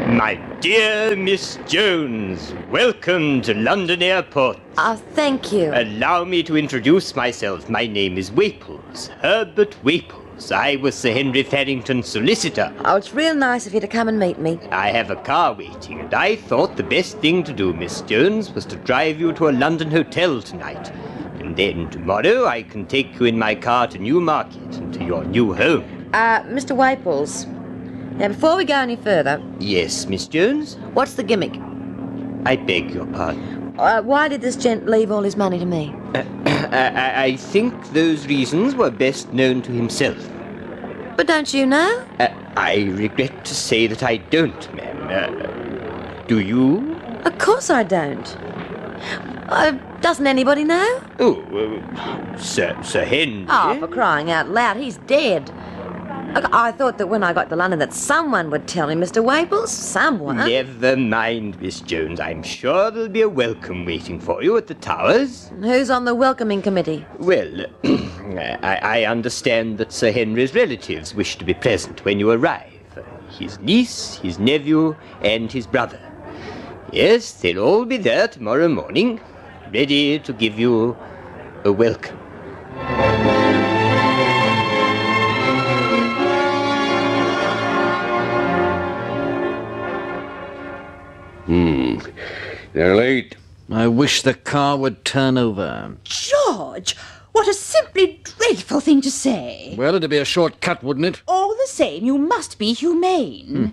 My dear Miss Jones, welcome to London Airport. Thank you. Allow me to introduce myself. My name is Waples, Herbert Waples. I was Sir Henry Farrington's solicitor. Oh, it's real nice of you to come and meet me. I have a car waiting, and I thought the best thing to do, Miss Jones, was to drive you to a London hotel tonight. And then tomorrow I can take you in my car to Newmarket and to your new home. Mr. Waples. Now, before we go any further... Yes, Miss Jones? What's the gimmick? I beg your pardon. Why did this gent leave all his money to me? I think those reasons were best known to himself. But don't you know? I regret to say that I don't, ma'am. Do you? Of course I don't. Doesn't anybody know? Oh, Sir Henry? Oh, for crying out loud, he's dead. Look, I thought that when I got to London that someone would tell him, Mr. Waples. Someone. Never mind, Miss Jones. I'm sure there'll be a welcome waiting for you at the Towers. Who's on the welcoming committee? Well, I understand that Sir Henry's relatives wish to be present when you arrive. His niece, his nephew, and his brother. Yes, they'll all be there tomorrow morning, ready to give you a welcome. They're late. I wish the car would turn over. George, what a simply dreadful thing to say. Well, it'd be a short cut, wouldn't it? All the same, you must be humane.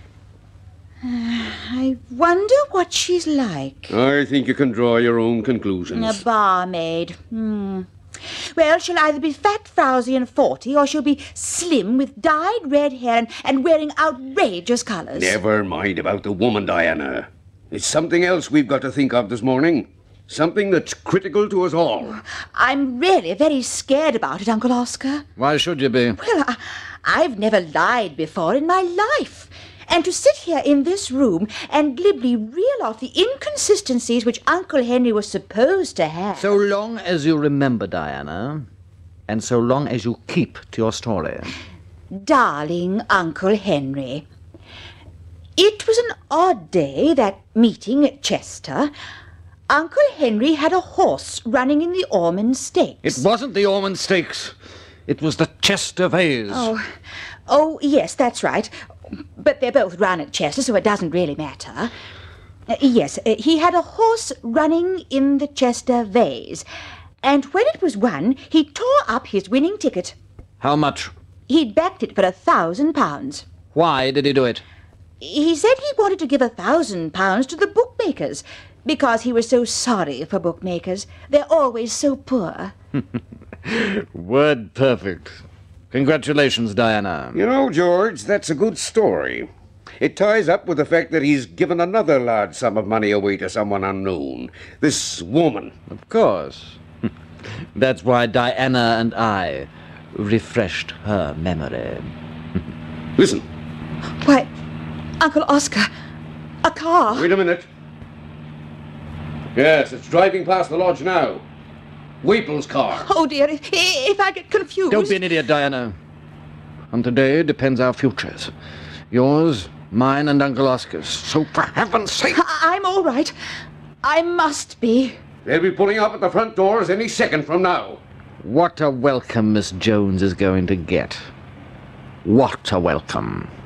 I wonder what she's like. I think you can draw your own A conclusions. barmaid. Well, she'll either be fat, frowsy, and 40, or she'll be slim with dyed red hair and wearing outrageous colours. Never mind about the woman, Diana. It's something else we've got to think of this morning. Something that's critical to us all. I'm really very scared about it, Uncle Oscar. Why should you be? Well, I've never lied before in my life. And to sit here in this room and glibly reel off the inconsistencies which Uncle Henry was supposed to have. So long as you remember, Diana, and so long as you keep to your story. Darling Uncle Henry, it was an odd day, that meeting at Chester. Uncle Henry had a horse running in the Ormond Stakes. It wasn't the Ormond Stakes. It was the Chester Vase. Oh, yes, that's right. But they're both run at Chester, so it doesn't really matter. Yes, he had a horse running in the Chester Vase. And when it was won, he tore up his winning ticket. How much? He'd backed it for £1,000. Why did he do it? He said he wanted to give £1,000 to the bookmakers, because he was so sorry for bookmakers. They're always so poor. Word perfect. Congratulations, Diana. You know, George, that's a good story. It ties up with the fact that he's given another large sum of money away to someone unknown. This woman. Of course. That's why Diana and I refreshed her memory. Listen. Why, Uncle Oscar, a car. Wait a minute. Yes, it's driving past the lodge now. Waples' car. Oh, dear, if I get confused... Don't be an idiot, Diana. On today depends our futures. Yours, mine, and Uncle Oscar's. So for heaven's sake... I'm all right. I must be. They'll be pulling up at the front doors any second from now. What a welcome Miss Jones is going to get. What a welcome.